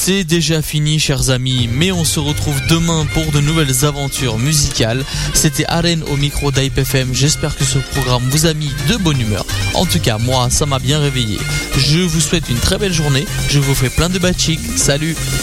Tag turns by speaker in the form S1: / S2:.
S1: C'est déjà fini, chers amis, mais on se retrouve demain pour de nouvelles aventures musicales. C'était Aren au micro d'Hype FM. J'espère que ce programme vous a mis de bonne humeur. En tout cas, moi, ça m'a bien réveillé. Je vous souhaite une très belle journée. Je vous fais plein de bachik. Salut!